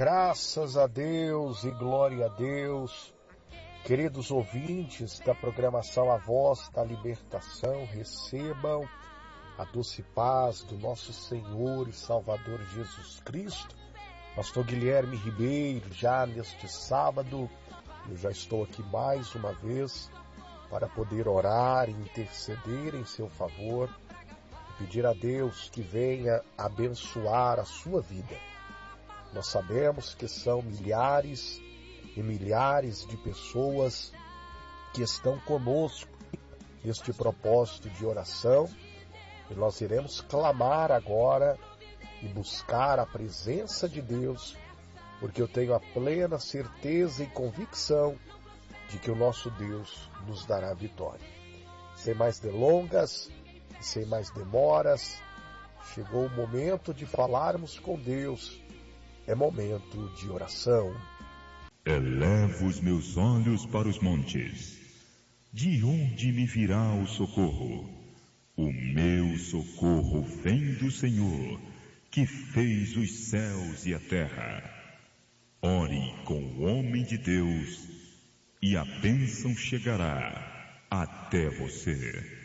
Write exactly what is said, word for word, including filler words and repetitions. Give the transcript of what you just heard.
Graças a Deus e glória a Deus. Queridos ouvintes da programação A Voz da Libertação, recebam a doce paz do nosso Senhor e Salvador Jesus Cristo. Pastor Guilherme Ribeiro, já neste sábado, eu já estou aqui mais uma vez para poder orar e interceder em seu favor, pedir a Deus que venha abençoar a sua vida. Nós sabemos que são milhares e milhares de pessoas que estão conosco neste propósito de oração, e nós iremos clamar agora e buscar a presença de Deus, porque eu tenho a plena certeza e convicção de que o nosso Deus nos dará vitória. Sem mais delongas e sem mais demoras, chegou o momento de falarmos com Deus. É momento de oração. Elevo os meus olhos para os montes. De onde me virá o socorro? O meu socorro vem do Senhor, que fez os céus e a terra. Ore com o homem de Deus, e a bênção chegará até você.